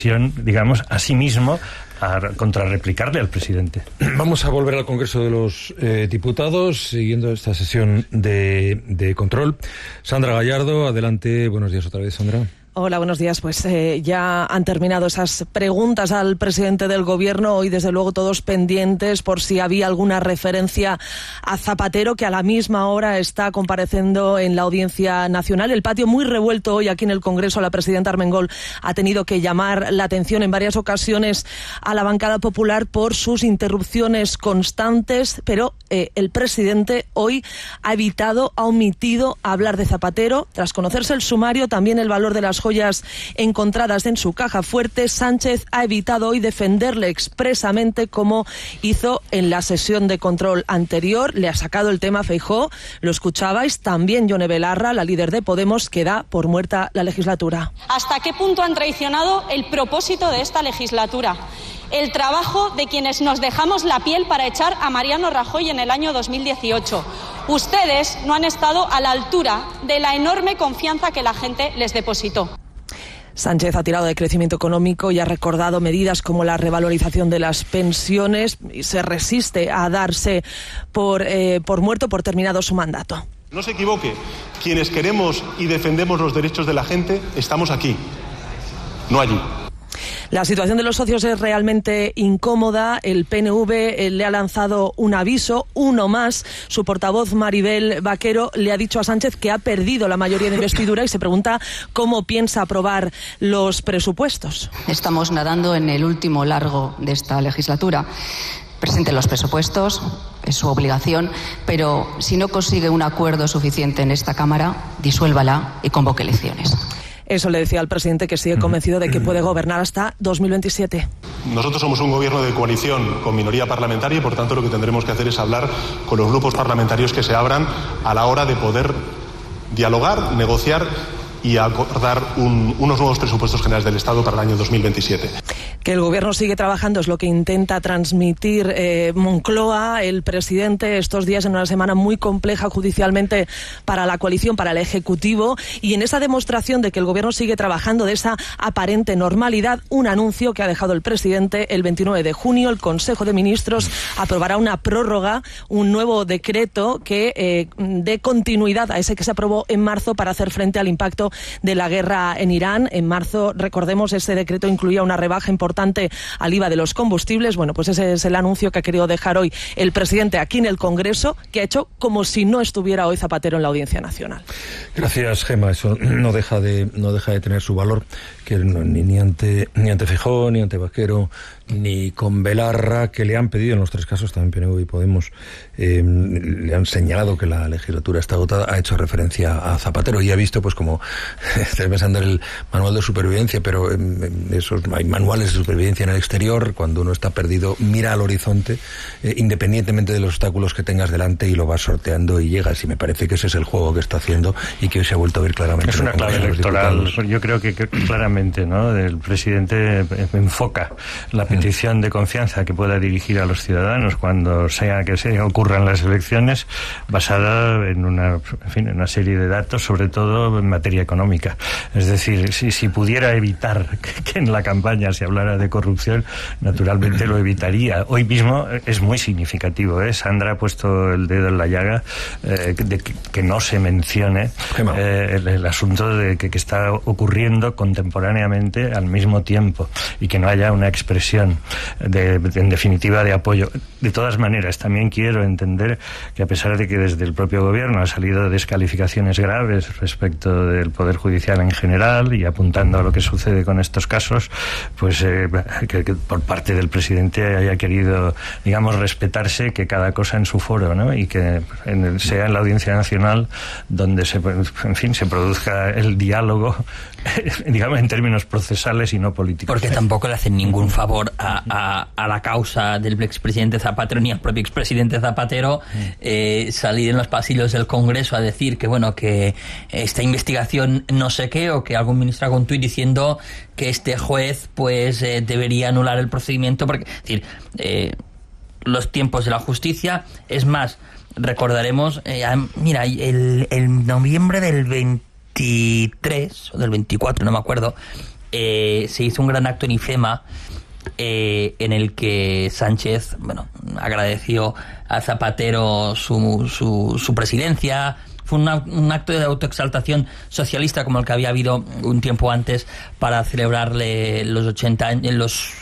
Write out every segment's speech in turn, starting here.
digamos, a sí mismo a contrarreplicarle al presidente. Vamos a volver al Congreso de los Diputados, siguiendo esta sesión de control. Sandra Gallardo, adelante. Buenos días otra vez, Sandra. Hola, buenos días. Pues ya han terminado esas preguntas al presidente del Gobierno. Hoy, desde luego, todos pendientes por si había alguna referencia a Zapatero, que a la misma hora está compareciendo en la Audiencia Nacional. El patio muy revuelto hoy aquí en el Congreso. La presidenta Armengol ha tenido que llamar la atención en varias ocasiones a la bancada popular por sus interrupciones constantes, pero el presidente hoy ha omitido hablar de Zapatero. Tras conocerse el sumario, también el valor de las joyas encontradas en su caja fuerte, Sánchez ha evitado hoy defenderle expresamente como hizo en la sesión de control anterior. Le ha sacado el tema a Feijóo, lo escuchabais, también Yone Belarra, la líder de Podemos, que da por muerta la legislatura. ¿Hasta qué punto han traicionado el propósito de esta legislatura? El trabajo de quienes nos dejamos la piel para echar a Mariano Rajoy en el año 2018. Ustedes no han estado a la altura de la enorme confianza que la gente les depositó. Sánchez ha tirado de crecimiento económico y ha recordado medidas como la revalorización de las pensiones y se resiste a darse por muerto, por terminado su mandato. No se equivoque, quienes queremos y defendemos los derechos de la gente estamos aquí, no allí. La situación de los socios es realmente incómoda. El PNV le ha lanzado un aviso, uno más. Su portavoz Maribel Vaquero le ha dicho a Sánchez que ha perdido la mayoría de investidura y se pregunta cómo piensa aprobar los presupuestos. Estamos nadando en el último largo de esta legislatura. Presente los presupuestos, es su obligación, pero si no consigue un acuerdo suficiente en esta Cámara, disuélvala y convoque elecciones. Eso le decía al presidente, que sigue convencido de que puede gobernar hasta 2027. Nosotros somos un gobierno de coalición con minoría parlamentaria y, por tanto, lo que tendremos que hacer es hablar con los grupos parlamentarios que se abran a la hora de poder dialogar, negociar y acordar unos nuevos presupuestos generales del Estado para el año 2027. Que el Gobierno sigue trabajando es lo que intenta transmitir Moncloa. El presidente estos días en una semana muy compleja judicialmente para la coalición, para el Ejecutivo, y en esa demostración de que el Gobierno sigue trabajando, de esa aparente normalidad, un anuncio que ha dejado el presidente: el 29 de junio el Consejo de Ministros aprobará una prórroga, un nuevo decreto que dé continuidad a ese que se aprobó en marzo para hacer frente al impacto de la guerra en Irán. En marzo, recordemos, ese decreto incluía una rebaja importante al IVA de los combustibles. Bueno, pues ese es el anuncio que ha querido dejar hoy el presidente aquí en el Congreso, que ha hecho como si no estuviera hoy Zapatero en la Audiencia Nacional. Gracias, Gema. Eso no deja de tener su valor, que ni ante Feijóo, ni ante Vaquero, ni con Belarra, que le han pedido en los tres casos, también PNV y Podemos, le han señalado que la legislatura está agotada, ha hecho referencia a Zapatero y ha visto, pues como estoy pensando en el manual de supervivencia, pero hay manuales de supervivencia en el exterior. Cuando uno está perdido, mira al horizonte, independientemente de los obstáculos que tengas delante, y lo vas sorteando y llegas, y me parece que ese es el juego que está haciendo y que hoy se ha vuelto a ver claramente. Es una clave electoral, yo creo que claramente, ¿no? El presidente enfoca la petición de confianza que pueda dirigir a los ciudadanos cuando sea que se ocurran las elecciones, basada en una serie de datos, sobre todo en materia económica. Es decir, si pudiera evitar que en la campaña se hablara de corrupción, naturalmente lo evitaría. Hoy mismo es muy significativo, ¿eh? Sandra ha puesto el dedo en la llaga, de que no se mencione el asunto de que está ocurriendo contemporáneamente al mismo tiempo, y que no haya una expresión en definitiva de apoyo. De todas maneras, también quiero entender que, a pesar de que desde el propio gobierno ha salido descalificaciones graves respecto del Poder Judicial en general, y apuntando a lo que sucede con estos casos, pues que por parte del presidente haya querido, digamos, respetarse que cada cosa en su foro, ¿no? Y que sea en la Audiencia Nacional donde se produzca el diálogo, digamos, en términos procesales y no políticos. Porque tampoco le hacen ningún favor a la causa del expresidente Zapatero, ni al propio expresidente Zapatero, salir en los pasillos del Congreso a decir que, bueno, que esta investigación no sé qué, o que algún ministro haga un tuit diciendo que este juez pues debería anular el procedimiento, porque, es decir, los tiempos de la justicia. Es más, recordaremos, mira, el noviembre del 23 o del 24, no me acuerdo, se hizo un gran acto en IFEMA en el que Sánchez, bueno, agradeció a Zapatero su presidencia. Fue un acto de autoexaltación socialista como el que había habido un tiempo antes para celebrarle los 40 años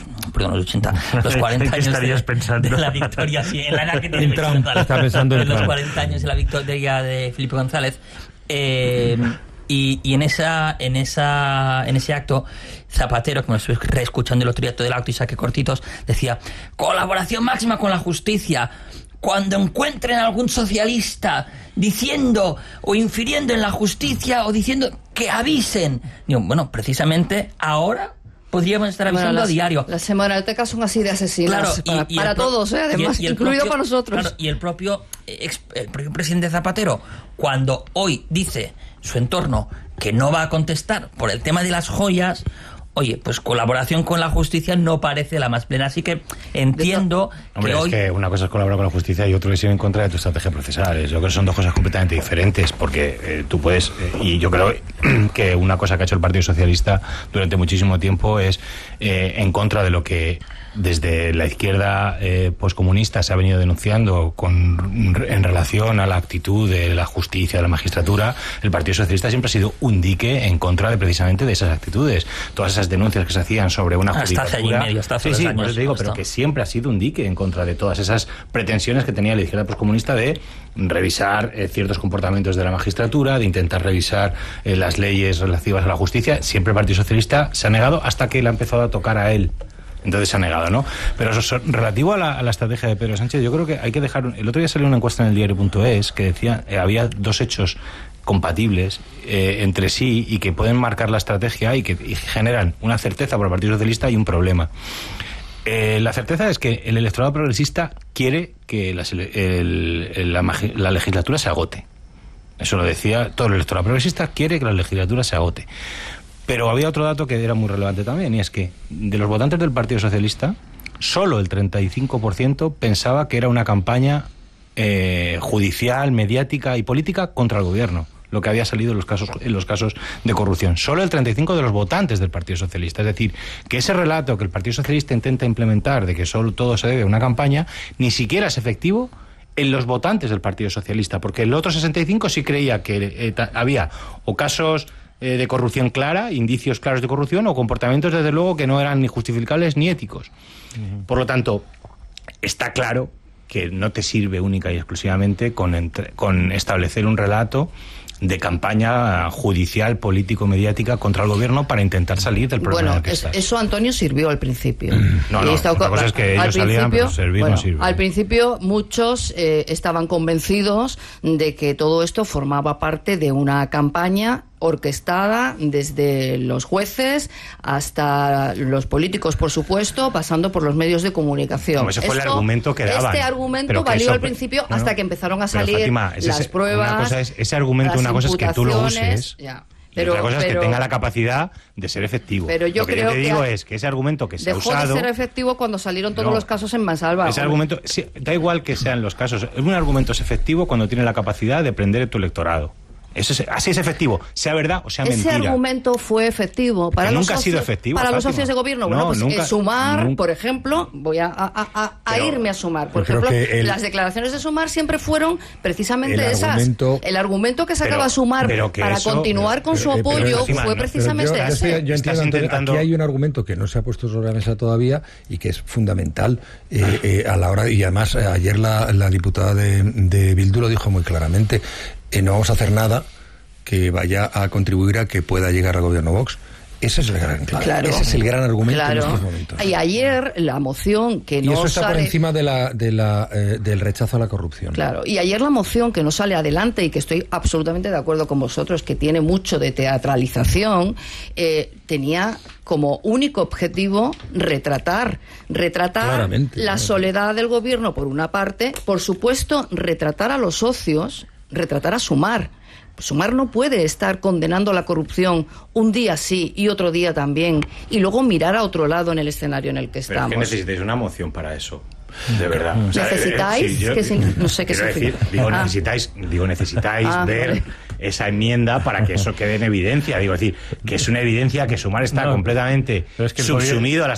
de la victoria, sí, en la edad que tiene Felipe González, está pensando en los 40 años de la victoria de Felipe González. Y en ese acto, Zapatero, como estoy reescuchando el otro día todo el acto y saqué cortitos, decía: colaboración máxima con la justicia. Cuando encuentren a algún socialista diciendo o infiriendo en la justicia o diciendo, que avisen. Digo, bueno, precisamente ahora podríamos estar avisando a diario. Las hemerotecas son así de asesinas, claro, para todos, además, incluido para nosotros. Claro, y el propio presidente Zapatero, cuando hoy dice su entorno que no va a contestar por el tema de las joyas, oye, pues colaboración con la justicia no parece la más plena, así que entiendo Hombre, que hoy... es que una cosa es colaborar con la justicia y otro es ir en contra de tu estrategia procesal. Yo creo que son dos cosas completamente diferentes, porque tú puedes... y yo creo que una cosa que ha hecho el Partido Socialista durante muchísimo tiempo es en contra de lo que desde la izquierda poscomunista se ha venido denunciando en relación a la actitud de la justicia, de la magistratura. El Partido Socialista siempre ha sido un dique en contra de precisamente de esas actitudes. Todas esas denuncias que se hacían sobre una judicatura... Hasta hace año y medio, hasta hace 2 años. Pues te digo, pero que siempre ha sido un dique en contra de todas esas pretensiones que tenía la izquierda poscomunista de revisar ciertos comportamientos de la magistratura, de intentar revisar las leyes relativas a la justicia. Siempre el Partido Socialista se ha negado hasta que le ha empezado a tocar a él. Entonces se ha negado, ¿no? Pero relativo a la estrategia de Pedro Sánchez, yo creo que hay que dejar... El otro día salió una encuesta en el diario.es que decía había 2 hechos compatibles entre sí y que pueden marcar la estrategia y que generan una certeza para el Partido Socialista y un problema. La certeza es que el electorado progresista quiere que la legislatura se agote. Eso lo decía todo el electorado progresista, quiere que la legislatura se agote. Pero había otro dato que era muy relevante también, y es que de los votantes del Partido Socialista, solo el 35% pensaba que era una campaña judicial, mediática y política contra el gobierno, lo que había salido en los casos de corrupción. Solo el 35% de los votantes del Partido Socialista. Es decir, que ese relato que el Partido Socialista intenta implementar de que solo todo se debe a una campaña, ni siquiera es efectivo en los votantes del Partido Socialista, porque el otro 65% sí creía que había o casos de corrupción clara, indicios claros de corrupción, o comportamientos, desde luego, que no eran ni justificables ni éticos. Por lo tanto, está claro que no te sirve única y exclusivamente con establecer un relato de campaña judicial, político-mediática contra el gobierno para intentar salir del problema en el que estás. Eso, Antonio, sirvió al principio. Otra cosa es que ellos salían, pero servir no sirve. Al principio muchos estaban convencidos de que todo esto formaba parte de una campaña orquestada desde los jueces hasta los políticos, por supuesto, pasando por los medios de comunicación. Ese fue el argumento que daban. Este argumento valió al principio hasta que empezaron a salir Fátima, las pruebas. Una cosa es ese argumento, una cosa es que tú lo uses. Pero, otra cosa es que tenga la capacidad de ser efectivo. Pero yo lo que creo yo te digo es que ese argumento que se ha usado... Dejó de ser efectivo cuando salieron todos los casos en mansalva. Ese argumento, sí, da igual que sean los casos. Un argumento es efectivo cuando tiene la capacidad de prender tu electorado. Así es efectivo, sea verdad o sea mentira. Ese argumento fue efectivo para nunca ha sido efectivo para Fátima. Los socios de gobierno. Bueno, pues nunca, Sumar, por ejemplo, voy a irme a Sumar. Por ejemplo, las declaraciones de Sumar siempre fueron precisamente esas. El argumento que sacaba Sumar para continuar con su apoyo fue precisamente ese. Yo entiendo, aquí hay un argumento que no se ha puesto sobre la mesa todavía y que es fundamental a la hora, y además ayer la diputada de Bildu lo dijo muy claramente. No vamos a hacer nada que vaya a contribuir a que pueda llegar al gobierno Vox. Ese es el gran, ese es el gran argumento en estos momentos. Y ayer la moción que no sale... Y eso está por encima del rechazo a la corrupción. Claro, y ayer la moción que no sale adelante, y que estoy absolutamente de acuerdo con vosotros, que tiene mucho de teatralización, tenía como único objetivo retratar la soledad del gobierno por una parte, por supuesto retratar a los socios, retratar a Sumar. Sumar no puede estar condenando la corrupción un día sí y otro día también, y luego mirar a otro lado en el escenario en el que estamos. Pero es que necesitáis una moción para eso. De verdad. ¿Necesitáis? No sé qué significa. Necesitáis ver esa enmienda para que eso quede en evidencia. Digo, es decir, que es una evidencia que Sumar está completamente subsumido a las